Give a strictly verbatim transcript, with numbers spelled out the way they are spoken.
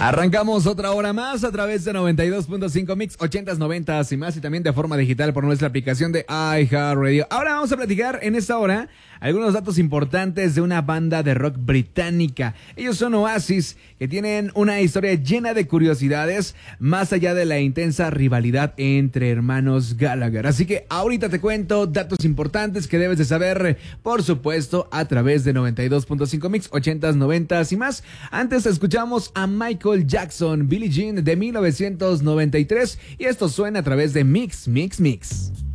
Arrancamos otra hora más a través de noventa y dos punto cinco Mix, ochentas, noventas y más, y también de forma digital por nuestra aplicación de iHeartRadio. Ahora vamos a platicar en esta hora algunos datos importantes de una banda de rock británica. Ellos son Oasis, que tienen una historia llena de curiosidades, más allá de la intensa rivalidad entre hermanos Gallagher. Así que ahorita te cuento datos importantes que debes de saber, por supuesto, a través de noventa y dos punto cinco Mix, ochentas, noventas y más. Antes escuchamos a Michael Jackson, Billie Jean de mil novecientos noventa y tres, y esto suena a través de Mix, Mix, Mix.